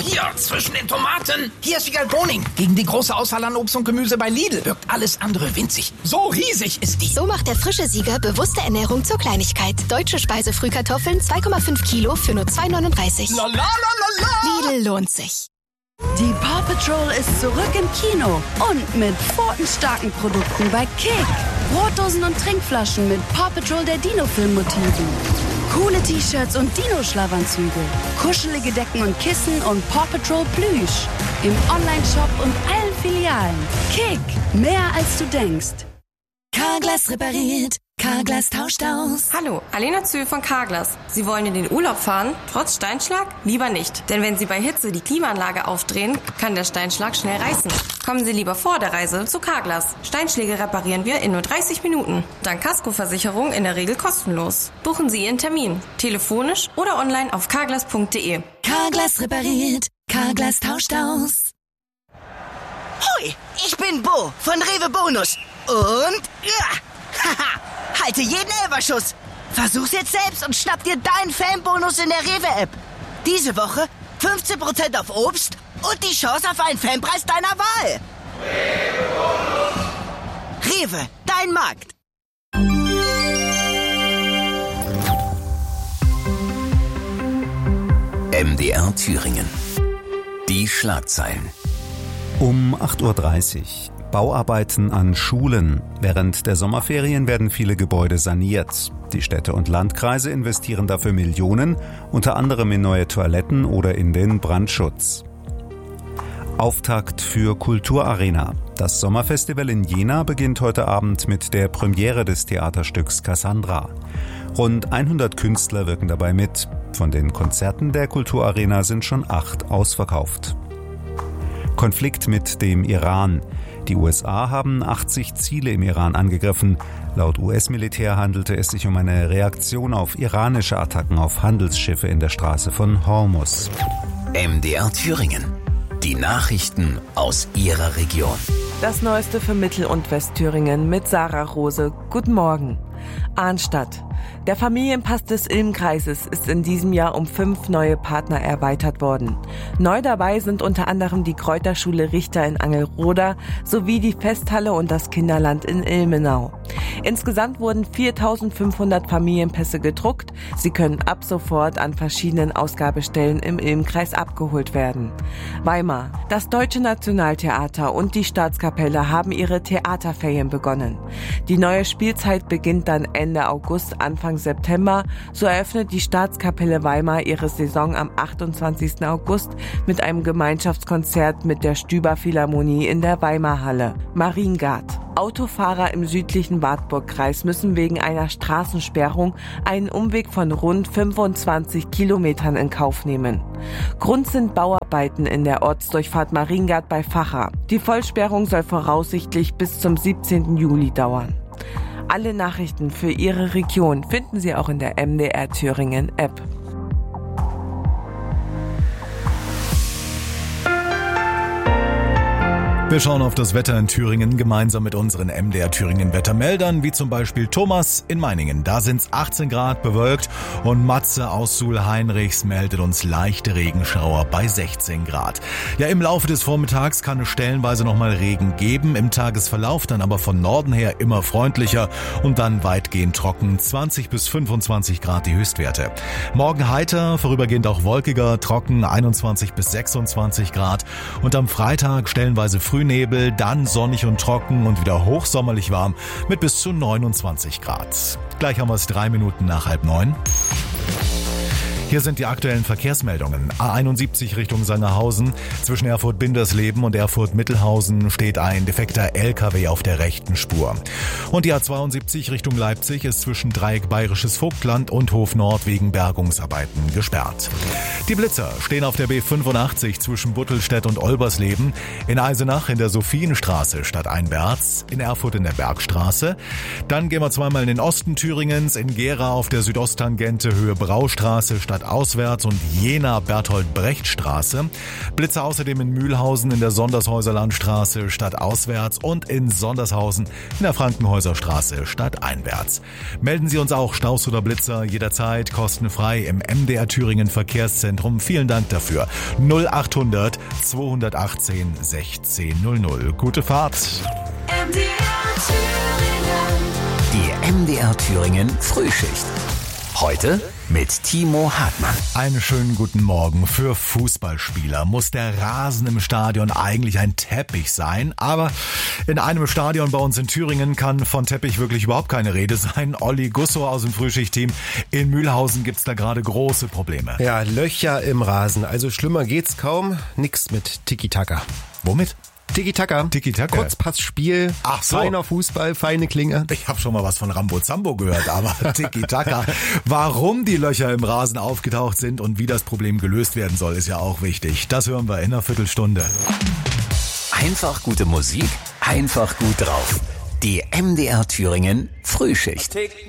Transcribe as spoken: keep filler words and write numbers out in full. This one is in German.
hier, zwischen den Tomaten. Hier ist Vigal Boning. Gegen die große Auswahl an Obst und Gemüse bei Lidl wirkt alles andere winzig. So riesig ist die. So macht der frische Sieger bewusste Ernährung zur Kleinigkeit. Deutsche Speisefrühkartoffeln zwei Komma fünf Kilo für nur zwei neununddreißig. La la la la la. Lidl lohnt sich. Die Paw Patrol ist zurück im Kino und mit pfotenstarken Produkten bei Kick. Brotdosen und Trinkflaschen mit Paw Patrol der Dino-Film-Motiven. Coole T-Shirts und Dino-Schlafanzüge. Kuschelige Decken und Kissen und Paw Patrol Plüsch. Im Online-Shop und allen Filialen. Kick, mehr als du denkst. Carglass repariert. Carglass tauscht aus. Hallo, Alena Zühl von Carglass. Sie wollen in den Urlaub fahren, trotz Steinschlag? Lieber nicht. Denn wenn Sie bei Hitze die Klimaanlage aufdrehen, kann der Steinschlag schnell reißen. Kommen Sie lieber vor der Reise zu Carglass. Steinschläge reparieren wir in nur dreißig Minuten. Dank Kaskoversicherung in der Regel kostenlos. Buchen Sie Ihren Termin. Telefonisch oder online auf carglass punkt de. Carglass repariert. Carglass tauscht aus. Hoi, ich bin Bo von Rewe Bonus. Und ja, haha. Halte jeden Elberschuss. Versuch's jetzt selbst und schnapp dir deinen Fanbonus in der Rewe-App. Diese Woche fünfzehn Prozent auf Obst und die Chance auf einen Fanpreis deiner Wahl. Rewe Bonus. Rewe, dein Markt. M D R Thüringen. Die Schlagzeilen. Um acht Uhr dreißig. Bauarbeiten an Schulen. Während der Sommerferien werden viele Gebäude saniert. Die Städte und Landkreise investieren dafür Millionen, unter anderem in neue Toiletten oder in den Brandschutz. Auftakt für Kulturarena. Das Sommerfestival in Jena beginnt heute Abend mit der Premiere des Theaterstücks Cassandra. Rund hundert Künstler wirken dabei mit. Von den Konzerten der Kulturarena sind schon acht ausverkauft. Konflikt mit dem Iran. Die U S A haben achtzig Ziele im Iran angegriffen. Laut U S-Militär handelte es sich um eine Reaktion auf iranische Attacken auf Handelsschiffe in der Straße von Hormuz. M D R Thüringen. Die Nachrichten aus Ihrer Region. Das Neueste für Mittel- und Westthüringen mit Sarah Rose. Guten Morgen. Arnstadt. Der Familienpass des Ilm-Kreises ist in diesem Jahr um fünf neue Partner erweitert worden. Neu dabei sind unter anderem die Kräuterschule Richter in Angelroda sowie die Festhalle und das Kinderland in Ilmenau. Insgesamt wurden viertausendfünfhundert Familienpässe gedruckt. Sie können ab sofort an verschiedenen Ausgabestellen im Ilm-Kreis abgeholt werden. Weimar. Das Deutsche Nationaltheater und die Staatskapelle haben ihre Theaterferien begonnen. Die neue Spielzeit beginnt dann Ende August, Anfang September. So eröffnet die Staatskapelle Weimar ihre Saison am achtundzwanzigsten August mit einem Gemeinschaftskonzert mit der Stüber Philharmonie in der Weimarhalle. Mariengard. Autofahrer im südlichen Wartburgkreis müssen wegen einer Straßensperrung einen Umweg von rund fünfundzwanzig Kilometern in Kauf nehmen. Grund sind Bauarbeiten in der Ortsdurchfahrt Mariengard bei Vacha. Die Vollsperrung soll voraussichtlich bis zum siebzehnten Juli dauern. Alle Nachrichten für Ihre Region finden Sie auch in der M D R Thüringen App. Wir schauen auf das Wetter in Thüringen gemeinsam mit unseren M D R Thüringen Wettermeldern, wie zum Beispiel Thomas in Meiningen. Da sind es achtzehn Grad bewölkt und Matze aus Suhl-Heinrichs meldet uns leichte Regenschauer bei sechzehn Grad. Ja, im Laufe des Vormittags kann es stellenweise nochmal Regen geben, im Tagesverlauf dann aber von Norden her immer freundlicher und dann weitgehend trocken, zwanzig bis fünfundzwanzig Grad die Höchstwerte. Morgen heiter, vorübergehend auch wolkiger, trocken, einundzwanzig bis sechsundzwanzig Grad und am Freitag stellenweise früh Nebel, dann sonnig und trocken und wieder hochsommerlich warm mit bis zu neunundzwanzig Grad. Gleich haben wir es drei Minuten nach halb neun. Hier sind die aktuellen Verkehrsmeldungen. A einundsiebzig Richtung Sangerhausen. Zwischen Erfurt-Bindersleben und Erfurt-Mittelhausen steht ein defekter L K W auf der rechten Spur. Und die A zweiundsiebzig Richtung Leipzig ist zwischen Dreieck Bayerisches Vogtland und Hof Nord wegen Bergungsarbeiten gesperrt. Die Blitzer stehen auf der B fünfundachtzig zwischen Buttelstedt und Olbersleben, in Eisenach in der Sophienstraße stadteinwärts, in Erfurt in der Bergstraße. Dann gehen wir zweimal in den Osten Thüringens, in Gera auf der Südosttangente Höhe Braustraße statt stadtauswärts und Jena-Berthold-Brecht-Straße. Blitzer außerdem in Mühlhausen in der Sondershäuser Landstraße stadtauswärts und in Sondershausen in der Frankenhäuser Straße stadteinwärts. Melden Sie uns auch Staus oder Blitzer jederzeit kostenfrei im M D R Thüringen Verkehrszentrum. Vielen Dank dafür. null achthundert zweihundertachtzehn sechzehn null null. Gute Fahrt. M D R Thüringen. Die M D R Thüringen Frühschicht. Heute mit Timo Hartmann. Einen schönen guten Morgen. Für Fußballspieler muss der Rasen im Stadion eigentlich ein Teppich sein. Aber in einem Stadion bei uns in Thüringen kann von Teppich wirklich überhaupt keine Rede sein. Olli Gusso aus dem Frühschichtteam. In Mühlhausen gibt's da gerade große Probleme. Ja, Löcher im Rasen. Also schlimmer geht's kaum. Nix mit Tiki-Taka. Womit? Tiki-Taka. Tiki-Taka. Kurzpassspiel, Ach so. Feiner Fußball, feine Klinge. Ich habe schon mal was von Rambo Zambo gehört, aber Tiki-Taka. Warum die Löcher im Rasen aufgetaucht sind und wie das Problem gelöst werden soll, ist ja auch wichtig. Das hören wir in einer Viertelstunde. Einfach gute Musik, einfach gut drauf. Die M D R Thüringen Frühschicht.